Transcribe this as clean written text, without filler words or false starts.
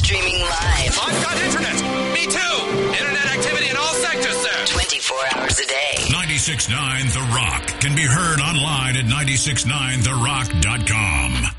Streaming live. I've got internet. Me too. Internet activity in all sectors, sir. 24 hours a day. 96.9 The Rock can be heard online at 969therock.com.